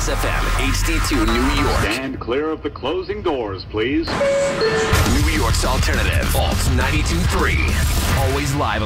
Kiss FM, HD2 New York. Stand clear of the closing doors, please. New York's alternative, Alt 92.3. Always live